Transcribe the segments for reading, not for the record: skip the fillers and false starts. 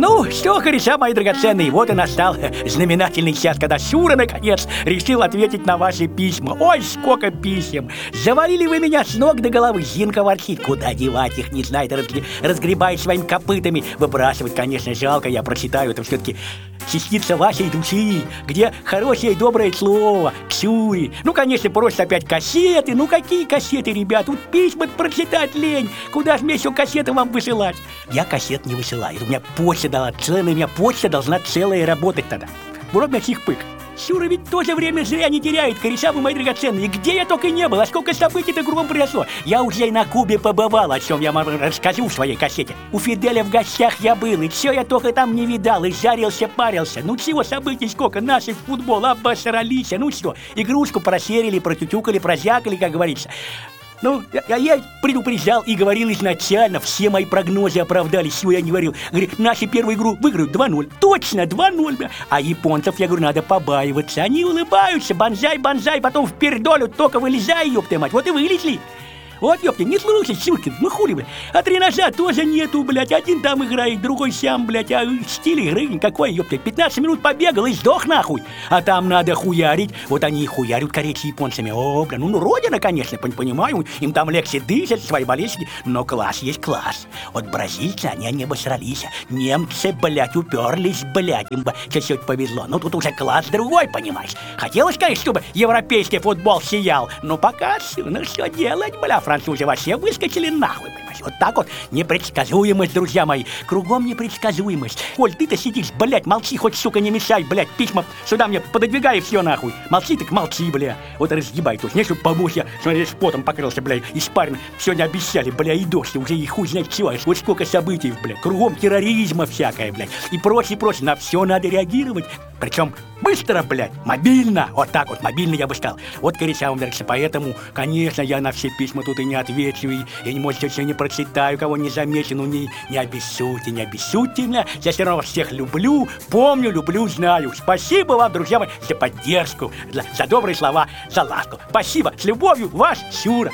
Ну, что, кореша мои драгоценные, вот и настал знаменательный час, когда Шура, наконец, решил ответить на ваши письма. Ой, сколько писем! Завалили вы меня с ног до головы. Зинка ворчит, куда девать их, не знает, разгребает своими копытами. Выбрасывать, конечно, жалко, я прочитаю, это все-таки частица вашей души, где хорошее и доброе слово к Шуре. Ну, конечно, просто опять кассеты. Ну, какие кассеты, ребят? Тут письма прочитать лень. Куда же мне еще кассеты вам высылать? Я кассет не высылаю. У меня почта дала целая, у меня почта должна целая работать тогда. Вот меня чих-пык. Шура ведь тоже время зря не теряет, кореша вы мои драгоценные. Где я только не был, а сколько событий-то кругом произошло. Я уже и на Кубе побывал, о чем я вам расскажу в своей кассете. У Фиделя в гостях я был, и все я только там не видал, и жарился, парился. Ну чего событий сколько, наши в футбол обосрались, ну что, игрушку просерили, протютюкали, прозякали, как говорится. Ну, я предупреждал и говорил изначально, все мои прогнозы оправдались, что я не говорил. Говорю, наши первую игру выиграют 2-0. Точно, 2-0, а японцев, я говорю, надо побаиваться. Они улыбаются, банзай, банзай, потом в пердолю только вылезай, ёпта мать. Вот и вылезли. Вот, ёпта, не слушай, Чуркин, ну хули, блядь. А тренажа тоже нету, блядь. Один там играет, другой сям, блядь. А стиль игры никакой, ёпта. 15 минут побегал и сдох нахуй. А там надо хуярить. Вот они и хуярят, корейцы японцами. О, блядь, ну родина, конечно, понимаю. Им там легче дышать, свои болезни. Но класс есть класс. Вот бразильцы, они не обосрались. Немцы, блядь, уперлись, блядь. Им бы чуть-чуть повезло. Ну тут уже класс другой, понимаешь. Хотелось, конечно, чтобы европейский футбол сиял. Но пока, ну что делать, бля, французы вообще выскочили нахуй, понимаешь? Вот так вот непредсказуемость, друзья мои. Кругом непредсказуемость. Коль, ты-то сидишь, блядь, молчи, хоть, сука, не мешай, блядь, письма сюда мне пододвигай и все нахуй. Молчи, так молчи, бля. Вот разъебай тут. Не, чтобы помочь, я, смотри, потом покрылся, бля, испарен. Сегодня обещали, бля, и дождь, уже и хуй знает чего. Вот сколько событий, бля. Кругом терроризма всякое, блядь. И прочее. На все надо реагировать. Причем быстро, блядь, мобильно. Вот так вот, мобильно я бы сказал. Вот, кореша, вам верится, поэтому, конечно, я на все письма тут и не отвечу, и не можете все не прочитаю, кого не замечу, ну не обессудьте, не обессудьте меня. Я все равно всех люблю, помню, люблю, знаю. Спасибо вам, друзья мои, за поддержку, за добрые слова, за ласку. Спасибо, с любовью, ваш Шура.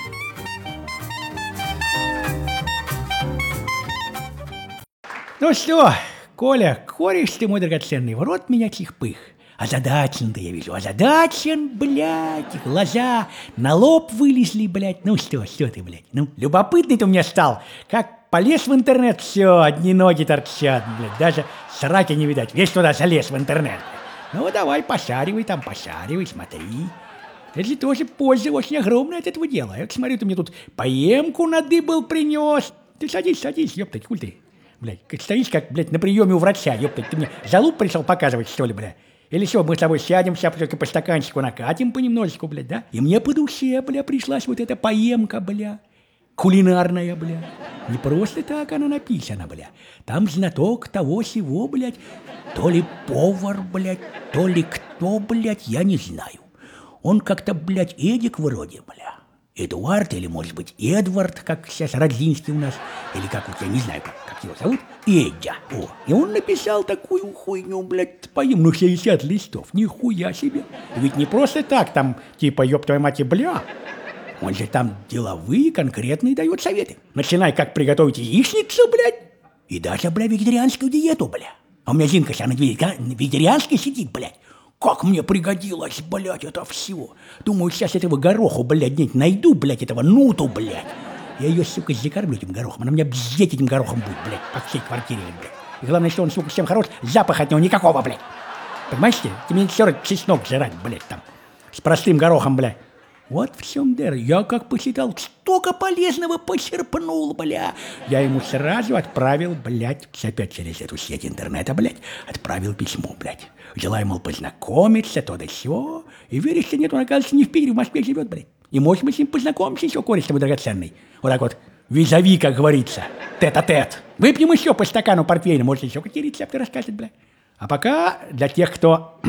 Ну что, Коля, кореш ты мой драгоценный, в рот меня чих-пых. Озадачен-то я вижу, озадачен, блядь, глаза на лоб вылезли, блядь. Ну что ты, блядь, ну, любопытный ты у меня стал. Как полез в интернет, все, одни ноги торчат, блядь, даже сраки не видать. Весь туда залез в интернет. Ну, давай, пошаривай, смотри. Это же тоже польза очень огромная от этого дела. Я смотрю, ты мне тут поемку надыбал, принес. Ты садись, ёптать, хуй ты. Блядь, стоишь как, блядь, на приеме у врача, ёптать. Ты мне залуп пришел показывать, что ли, блядь? Или что, мы с тобой сядемся, только по стаканчику накатим понемножечку, блядь, да? И мне по душе, бля, пришлась вот эта поемка, бля, кулинарная, бля. Не просто так она написана, бля. Там знаток того-сего, блядь. То ли повар, блядь, то ли кто, блядь, я не знаю. Он как-то, блядь, Эдик вроде, бля. Эдуард или, может быть, Эдвард, как сейчас Родзинский у нас. Или как вот, я не знаю, как его зовут. Эдя. О, и он написал такую хуйню, блядь, поем, ну 60 листов. Нихуя себе. Ведь не просто так там, типа, ёб твою мать, и бля. Он же там деловые, конкретные дает советы. Начинай, как приготовить яичницу, блядь. И даже, бля, вегетарианскую диету, бля. А у меня Зинка сейчас на вегетарианской сидит, блядь. Как мне пригодилось, блядь, это все. Думаю, сейчас этого гороху, блядь, нет, найду, блядь, этого нуту, блядь. Я ее, сука, закормлю этим горохом. Она меня бздеть этим горохом будет, блядь, по всей квартире, блядь. И главное, что он, сука, всем хорош, запах от него никакого, блядь. Понимаешь ты? Ты мне все равно чеснок жрать, блядь, там. С простым горохом, блядь. Вот в чем дело. Я как посчитал, столько полезного почерпнул, бля. Я ему сразу отправил, блядь, опять через эту сеть интернета, блядь, отправил письмо, блядь. Желаю, мол, познакомиться, то да сё. И веришь, что нет, он, оказывается, не в Питере, в Москве живет, блядь. И, может, мы с ним познакомимся еще, кореш твой драгоценный. Вот так вот, визави, как говорится, тет-а-тет. Выпьем еще по стакану портвейна, может, еще какие рецепты расскажет, блядь. А пока для тех, кто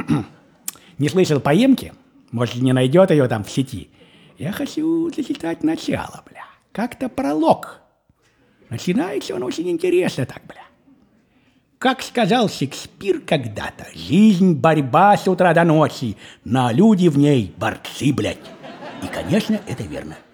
не слышал поемки, может, не найдет ее там в сети, я хочу зачитать начало, бля. Как-то пролог. Начинается он очень интересно так, бля. Как сказал Шекспир когда-то, жизнь — борьба с утра до ночи, но люди в ней борцы, блядь. И, конечно, это верно.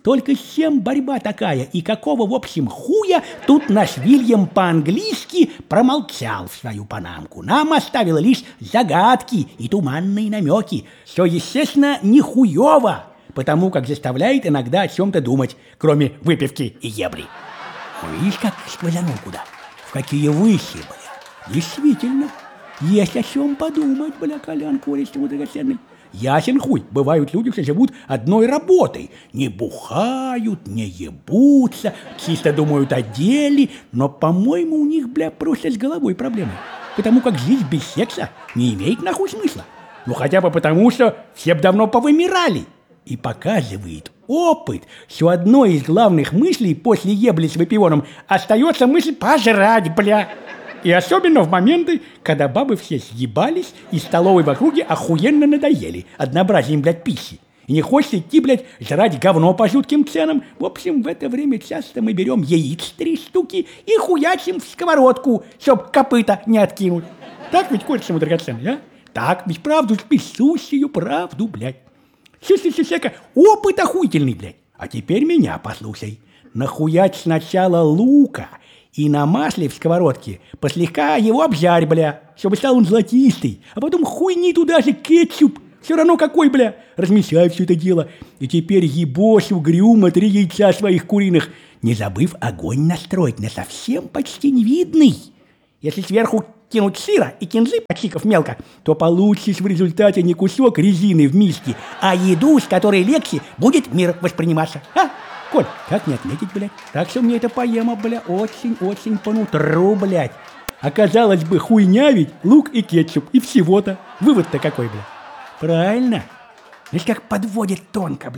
Только с чем борьба такая? И какого, в общем, хуя тут наш Вильям по-английски промолчал в свою панамку? Нам оставил лишь загадки и туманные намеки, что, естественно, нихуево, потому как заставляет иногда о чем-то думать, кроме выпивки и ебли. Видишь, как сквозанул куда? В какие выси, бля. Действительно, есть о чем подумать, бля, Колян Користому драгоценный. Ясен хуй, бывают люди, что живут одной работой. Не бухают, не ебутся, чисто думают о деле, но, по-моему, у них, бля, просто с головой проблемы. Потому как жизнь без секса не имеет нахуй смысла. Ну хотя бы потому, что все б давно повымирали. И показывает опыт, что одной из главных мыслей после ебли с выпивоном остается мысль пожрать, бля. И особенно в моменты, когда бабы все съебались и столовой в округе охуенно надоели однообразием, блядь, пищи. И не хочется идти, блядь, жрать говно по жутким ценам. В общем, в это время часто мы берем яиц 3 штуки и хуячим в сковородку, чтоб копыта не откинуть. Так ведь, Користому драгоценный, а? Так ведь правду, спесущую правду, блядь. Сюсика, опыт охуительный, блядь. А теперь меня послушай. Нахуять сначала лука и на масле в сковородке послегка его обжарь, бля, чтобы стал он золотистый. А потом хуйни туда же кетчуп. Все равно какой, бля. Размешай все это дело. И теперь ебошь угрюмо 3 яйца своих куриных, не забыв огонь настроить на совсем почти невидный. Если сверху кинуть сыра и кинзы, почикав мелко, то получишь в результате не кусок резины в миске, а еду, с которой легче будет мир восприниматься. А? Коль, как не отметить, блядь? Так что мне эта поэма, бля, очень-очень по нутру, блядь. Оказалось бы, хуйня ведь, лук и кетчуп, и всего-то. Вывод-то какой, бля? Правильно. Видишь, как подводит тонко,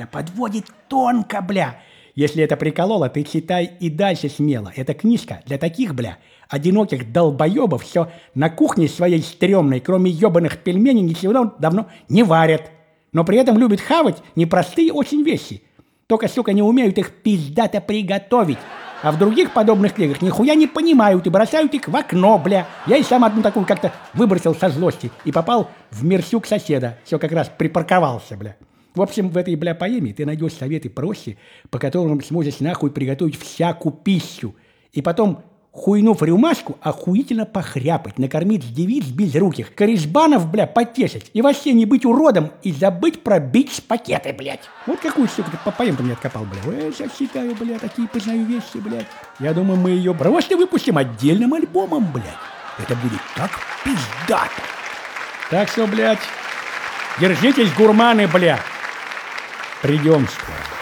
бля. Если это прикололо, ты читай и дальше смело. Эта книжка для таких, бля, одиноких долбоебов, все на кухне своей стрёмной, кроме ебаных пельменей, ничего давно не варят. Но при этом любят хавать непростые очень вещи. Только, сука, не умеют их пиздато приготовить. А в других подобных книгах нихуя не понимают и бросают их в окно, бля. Я и сам одну такую как-то выбросил со злости и попал в мерсюк соседа. Все как раз припарковался, бля. В общем, в этой, бля, поэме ты найдешь советы проще, по которым сможешь нахуй приготовить всякую пищу. И потом, хуйнув рюмашку, охуительно похряпать, накормить девиц безруких, корешбанов, бля, потешить, и вообще не быть уродом и забыть про бич-пакеты, блядь. Вот какую, сука, ты поэм-то мне откопал, бля. Я сейчас читаю, бля, такие познаю вещи, блядь. Я думаю, мы ее просто выпустим отдельным альбомом, блядь. Это будет так пиздато. Так что, блядь, держитесь, гурманы, бля. Придем скоро.